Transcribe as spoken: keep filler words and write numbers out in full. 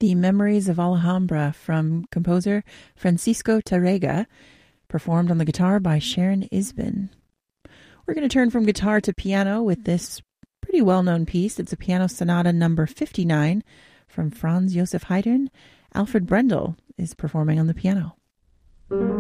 The Memories of Alhambra from composer Francisco Tárrega, performed on the guitar by Sharon Isbin. We're going to turn from guitar to piano with this pretty well-known piece. It's a piano sonata number fifty-nine from Franz Joseph Haydn. Alfred Brendel is performing on the piano.